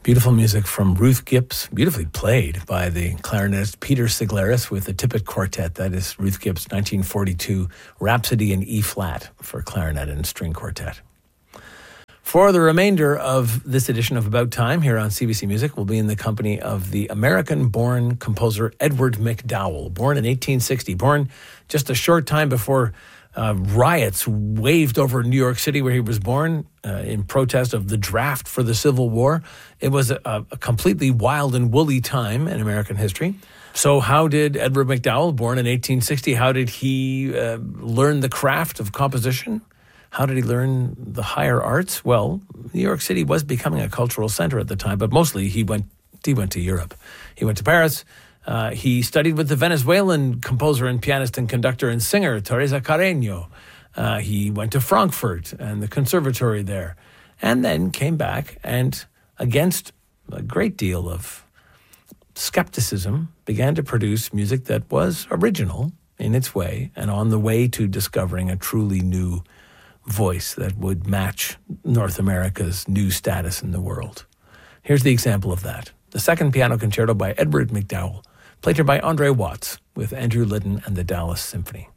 Beautiful music from Ruth Gibbs, beautifully played by the clarinetist Peter Siglaris with the Tippett Quartet. That is Ruth Gibbs' 1942 Rhapsody in E-flat for clarinet and string quartet. For the remainder of this edition of About Time here on CBC Music, we'll be in the company of the American-born composer Edward MacDowell, born in 1860, born just a short time before riots waved over New York City where he was born in protest of the draft for the Civil War. It was a completely wild and woolly time in American history. So how did Edward MacDowell, born in 1860, how did he learn the craft of composition? How did he learn the higher arts? Well, New York City was becoming a cultural center at the time, but mostly he went to Europe. He went to Paris. He studied with the Venezuelan composer and pianist and conductor and singer Teresa Carreño. He went to Frankfurt and the conservatory there, and then came back and, against a great deal of skepticism, began to produce music that was original in its way and on the way to discovering a truly new voice that would match North America's new status in the world. Here's the example of that. The second piano concerto by Edward MacDowell, played here by Andre Watts with Andrew Liddon and the Dallas Symphony.